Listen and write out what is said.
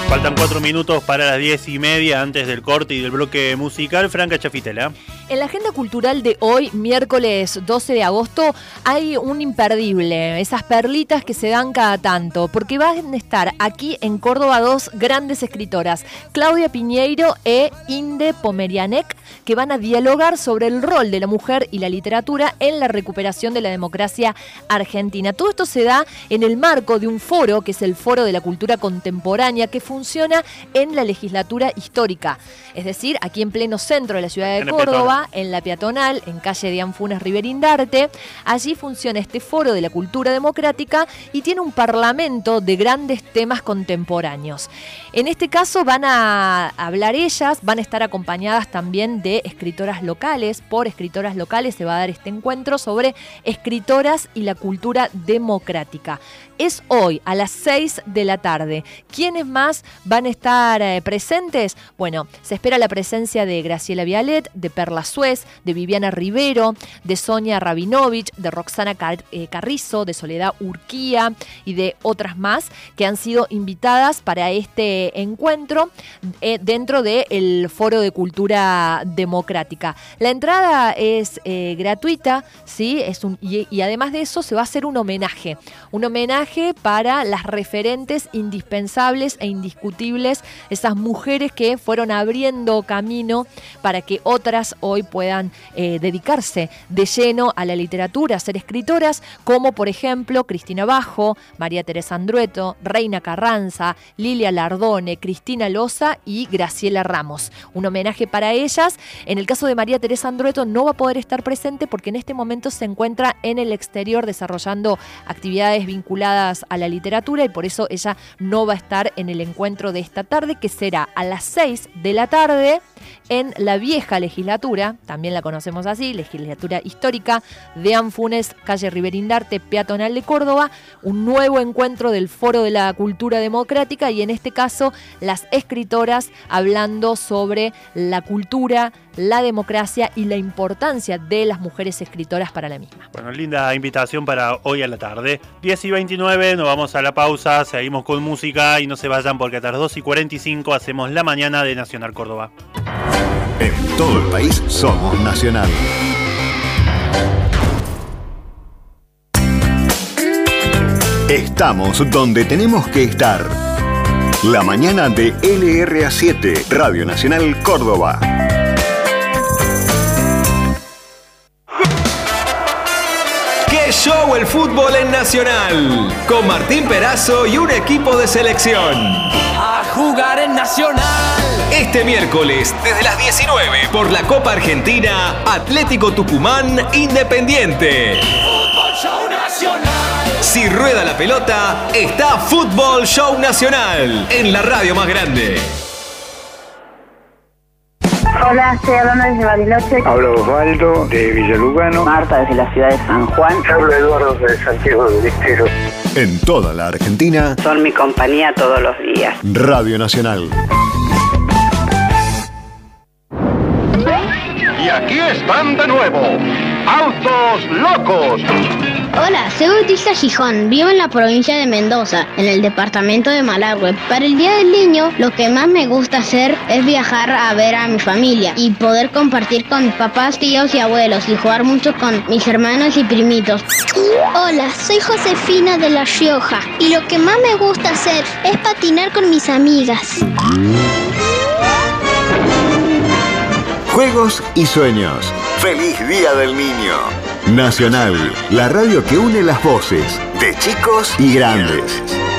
Faltan 4 minutos para las 10:30 antes del corte y del bloque musical. Franca Chafitela. En la agenda cultural de hoy, miércoles 12 de agosto, hay un imperdible, esas perlitas que se dan cada tanto, porque van a estar aquí en Córdoba dos grandes escritoras, Claudia Piñeiro e Inde Pomerianek, que van a dialogar sobre el rol de la mujer y la literatura en la recuperación de la democracia argentina. Todo esto se da en el marco de un foro, que es el Foro de la Cultura Contemporánea, que funciona en la legislatura histórica, es decir, aquí en pleno centro de la ciudad de Córdoba, en la peatonal, en calle Dian Funes Rivera-Indarte. Allí funciona este Foro de la Cultura Democrática y tiene un parlamento de grandes temas contemporáneos. En este caso van a hablar ellas, van a estar acompañadas también de escritoras locales. Por escritoras locales se va a dar este encuentro sobre escritoras y la cultura democrática. Es hoy a las 6 de la tarde. ¿Quiénes más van a estar presentes? Bueno, se espera la presencia de Graciela Vialet, de Perla Suez, de Viviana Rivero, de Sonia Rabinovich, de Roxana Carrizo, de Soledad Urquía y de otras más que han sido invitadas para este encuentro dentro del Foro de Cultura Democrática. La entrada es gratuita, ¿sí? Y además de eso se va a hacer un homenaje para las referentes indispensables e indiscutibles, esas mujeres que fueron abriendo camino para que otras hoy puedan dedicarse de lleno a la literatura, a ser escritoras, como por ejemplo Cristina Bajo, María Teresa Andrueto, Reina Carranza, Lilia Lardone, Cristina Loza y Graciela Ramos. Un homenaje para ellas. En el caso de María Teresa Andrueto no va a poder estar presente porque en este momento se encuentra en el exterior desarrollando actividades vinculadas a la literatura y por eso ella no va a estar en el encuentro de esta tarde, que será a las 6 de la tarde en la vieja legislatura, también la conocemos así, legislatura histórica, de Anfunes, calle Rivera-Indarte, peatonal de Córdoba, un nuevo encuentro del Foro de la Cultura Democrática y en este caso las escritoras hablando sobre la cultura, la democracia y la importancia de las mujeres escritoras para la misma. Bueno, linda invitación para hoy a la tarde. 10:29, nos vamos a la pausa, seguimos con música y no se vayan porque hasta las 2:45 hacemos la mañana de Nacional Córdoba. En todo el país somos Nacional. Estamos donde tenemos que estar. La mañana de LRA7, Radio Nacional Córdoba. ¡Qué show el fútbol en Nacional! Con Martín Perazo y un equipo de selección. A jugar en Nacional. Este miércoles, desde las 19, por la Copa Argentina, Atlético Tucumán Independiente. Fútbol Show Nacional. Si rueda la pelota, está Fútbol Show Nacional, en la radio más grande. Hola, estoy hablando desde Bariloche. Hablo Osvaldo de Villalugano. Marta desde la ciudad de San Juan. Hablo Eduardo de Santiago del Estero. En toda la Argentina, Son mi compañía todos los días. Radio Nacional. Y aquí están de nuevo, Autos Locos. Hola, soy Bautista Gijón, vivo en la provincia de Mendoza, en el departamento de Malargüe. Para el Día del Niño, lo que más me gusta hacer es viajar a ver a mi familia y poder compartir con mis papás, tíos y abuelos y jugar mucho con mis hermanos y primitos. Hola, soy Josefina de La Rioja y lo que más me gusta hacer es patinar con mis amigas. Juegos y sueños. ¡Feliz Día del Niño! Nacional, la radio que une las voces de chicos y grandes.